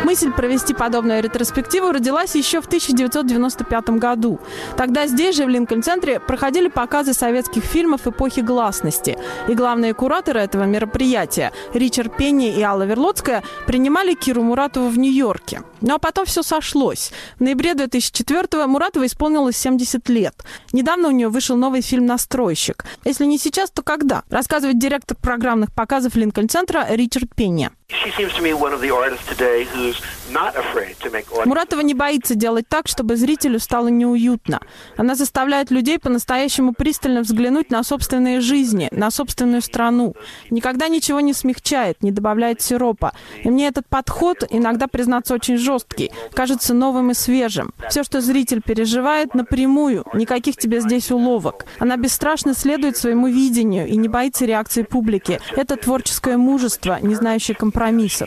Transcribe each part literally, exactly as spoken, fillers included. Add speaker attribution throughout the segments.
Speaker 1: Мысль провести подобную ретроспективу родилась еще в тысяча девятьсот девяносто пятом году. Тогда здесь же, в Линкольн-центре, проходили показы советских фильмов эпохи гласности. И главные кураторы этого мероприятия, Ричард Пенни и Алла Верлоцкая, принимали Киру Муратову в Нью-Йорке. Ну а потом все сошлось. В ноябре две тысячи четвёртого Муратовой исполнилось семьдесят лет. Недавно у нее вышел новый фильм «Настройщик». Если не сейчас, то когда? Рассказывает директор программных показов Линкольн-центра Ричард Пенни. Муратова не боится делать так, чтобы зрителю стало неуютно. Она заставляет людей по-настоящему пристально взглянуть на собственные жизни, на собственную страну. Никогда ничего не смягчает, не добавляет сиропа. И мне этот подход, иногда, признаться, очень жесткий, кажется новым и свежим. Все, что зритель переживает, напрямую, никаких тебе здесь уловок. Она бесстрашно следует своему видению и не боится реакции публики. Это творческое мужество, не знающее компромиссов.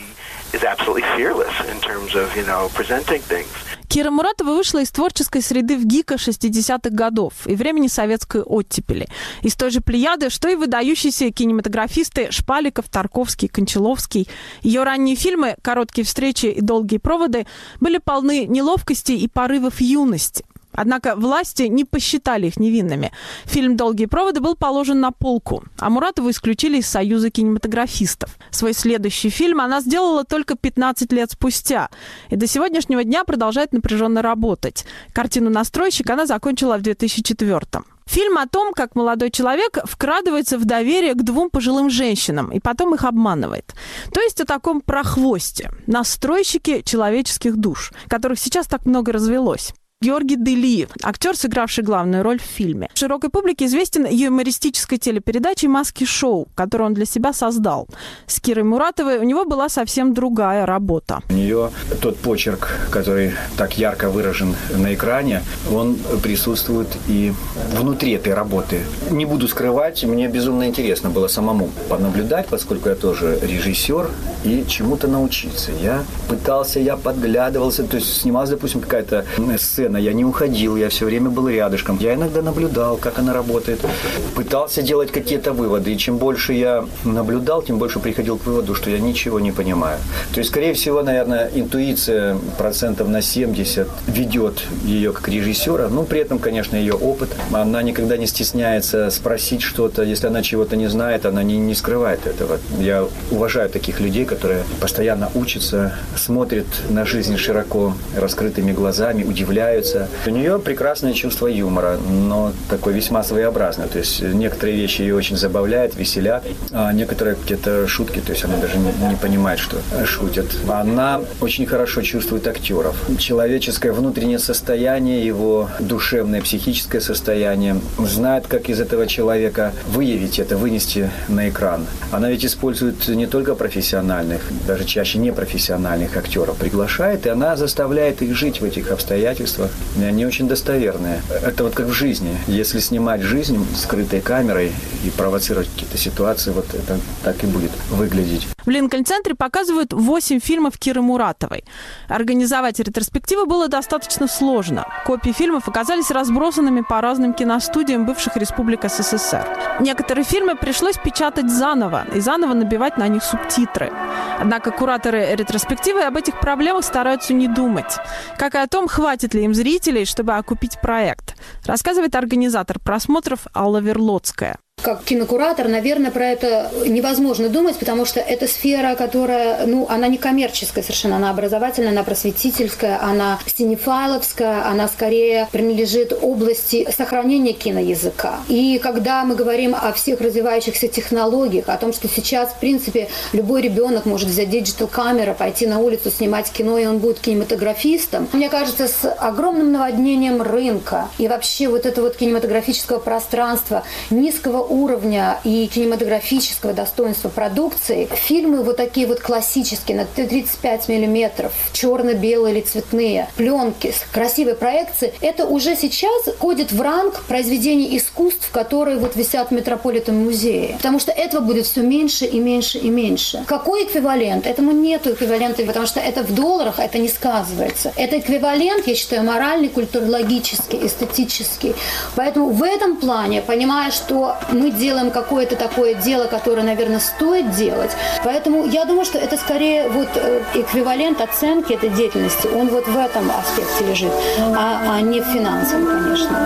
Speaker 1: Кира Муратова вышла из творческой среды в ГИКа шестидесятых годов и времени советской оттепели. Из той же плеяды, что и выдающиеся кинематографисты Шпаликов, Тарковский, Кончаловский. Ее ранние фильмы «Короткие встречи» и «Долгие проводы» были полны неловкости и порывов юности. Однако власти не посчитали их невинными. Фильм «Долгие проводы» был положен на полку, а Муратову исключили из Союза кинематографистов. Свой следующий фильм она сделала только пятнадцать лет спустя и до сегодняшнего дня продолжает напряженно работать. Картину «Настройщик» она закончила в две тысячи четвёртом. Фильм о том, как молодой человек вкрадывается в доверие к двум пожилым женщинам и потом их обманывает. То есть о таком прохвосте, настройщике человеческих душ, которых сейчас так много развелось. Георгий Делиев, актер, сыгравший главную роль в фильме. Широкой публике известен юмористической телепередачей «Маски-шоу», которую он для себя создал. С Кирой Муратовой у него была совсем другая работа.
Speaker 2: У нее тот почерк, который так ярко выражен на экране, он присутствует и внутри этой работы. Не буду скрывать, мне безумно интересно было самому понаблюдать, поскольку я тоже режиссер, и чему-то научиться. Я пытался, я подглядывался, то есть снималась, допустим, какая-то сцена, я не уходил, я все время был рядышком. Я иногда наблюдал, как она работает, пытался делать какие-то выводы. И чем больше я наблюдал, тем больше приходил к выводу, что я ничего не понимаю. То есть, скорее всего, наверное, интуиция процентов на семьдесят ведет ее как режиссера. Ну, при этом, конечно, ее опыт. Она никогда не стесняется спросить что-то. Если она чего-то не знает, она не, не скрывает этого. Я уважаю таких людей, которые постоянно учатся, смотрят на жизнь широко раскрытыми глазами, удивляются. У нее прекрасное чувство юмора, но такое весьма своеобразное. То есть некоторые вещи ее очень забавляют, веселят, а некоторые какие-то шутки, то есть она даже не, не понимает, что шутят. Она очень хорошо чувствует актеров. Человеческое внутреннее состояние, его душевное, психическое состояние, знает, как из этого человека выявить это, вынести на экран. Она ведь использует не только профессиональных, даже чаще непрофессиональных актеров, приглашает, и она заставляет их жить в этих обстоятельствах. Они очень достоверные. Это вот как в жизни. Если снимать жизнь скрытой камерой и провоцировать какие-то ситуации, вот это так и будет выглядеть.
Speaker 1: В Линкольн-центре показывают восемь фильмов Киры Муратовой. Организовать ретроспективу было достаточно сложно. Копии фильмов оказались разбросанными по разным киностудиям бывших республик СССР. Некоторые фильмы пришлось печатать заново и заново набивать на них субтитры. Однако кураторы ретроспективы об этих проблемах стараются не думать. Как и о том, хватит ли им зрителей, чтобы окупить проект, рассказывает организатор просмотров Алла Верлоцкая.
Speaker 3: Как кинокуратор, наверное, про это невозможно думать, потому что это сфера, которая, ну, она не коммерческая совершенно, она образовательная, она просветительская, она синефайловская, она скорее принадлежит области сохранения киноязыка. И когда мы говорим о всех развивающихся технологиях, о том, что сейчас, в принципе, любой ребенок может взять диджитал-камеру, пойти на улицу, снимать кино, и он будет кинематографистом, мне кажется, с огромным наводнением рынка и вообще вот этого вот кинематографического пространства, низкого уровня и кинематографического достоинства продукции, фильмы вот такие вот классические, на тридцать пять миллиметров, черно-белые или цветные, пленки, красивые проекции, это уже сейчас входит в ранг произведений искусств, которые вот висят в Метрополитен-музее. Потому что этого будет все меньше и меньше и меньше. Какой эквивалент? Этому нету эквивалента, потому что это в долларах, это не сказывается. Это эквивалент, я считаю, моральный, культурологический, эстетический. Поэтому в этом плане, понимая, что мы делаем какое-то такое дело, которое, наверное, стоит делать. Поэтому я думаю, что это скорее вот эквивалент оценки этой деятельности, он вот в этом аспекте лежит, а, а не в финансовом, конечно.